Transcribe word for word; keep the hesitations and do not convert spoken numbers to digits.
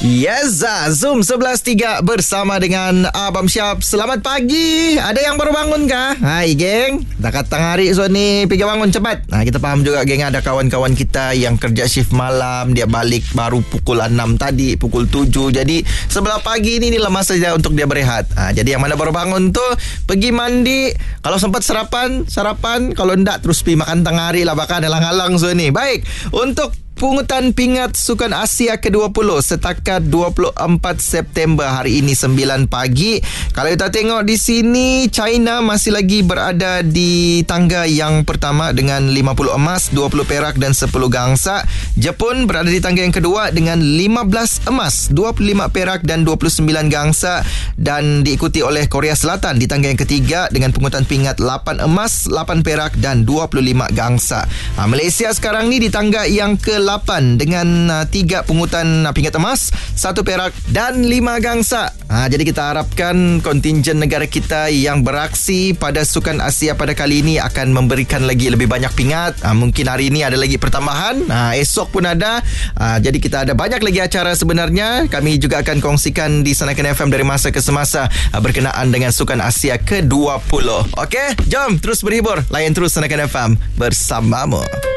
Yes, Zoom sebelas tiga bersama dengan Abang Syab. Selamat pagi. Ada yang baru bangun kah? Hai geng. Dah katang hari so ni pergi bangun cepat. Nah, kita faham juga geng, ada kawan-kawan kita yang kerja shift malam, dia balik baru pukul enam tadi, pukul tujuh. Jadi sebelah pagi ni inilah masa dia untuk dia berehat. Nah, jadi yang mana baru bangun tu pergi mandi, kalau sempat sarapan, sarapan, kalau enggak terus pergi makan tengah hari lah, bakal halang-halang so ni. Baik, untuk pungutan pingat Sukan Asia ke dua puluh setakat dua puluh empat September hari ini sembilan pagi. Kalau kita tengok di sini, China masih lagi berada di tangga yang pertama dengan lima puluh emas, dua puluh perak dan sepuluh gangsa. Jepun berada di tangga yang kedua dengan lima belas emas, dua puluh lima perak dan dua puluh sembilan gangsa, dan diikuti oleh Korea Selatan di tangga yang ketiga dengan pungutan pingat lapan emas, lapan perak dan dua puluh lima gangsa. Ha, Malaysia sekarang ni di tangga yang ke lapan dengan uh, tiga pungutan uh, pingat emas, satu perak dan lima gangsa. Ha, jadi kita harapkan kontingen negara kita yang beraksi pada Sukan Asia pada kali ini akan memberikan lagi lebih banyak pingat. Ha, mungkin hari ini ada lagi pertambahan, ha, esok pun ada. Ha, jadi kita ada banyak lagi acara sebenarnya. Kami juga akan kongsikan di Sanakan F M dari masa ke semasa ha, berkenaan dengan Sukan Asia ke dua puluh. Okey, jom terus berhibur. Layan terus Sanakan F M bersamamu.